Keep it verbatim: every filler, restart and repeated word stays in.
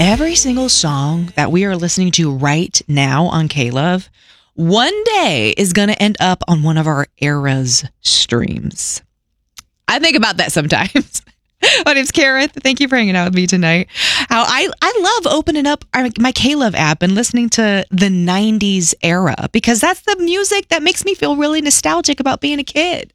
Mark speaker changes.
Speaker 1: every single song that we are listening to right now on K-Love one day is going to end up on one of our Eras streams. I think about that sometimes. My name's Karen. Thank you for hanging out with me tonight. How I, I love opening up our, my K-Love app and listening to the nineties era, because that's the music that makes me feel really nostalgic about being a kid.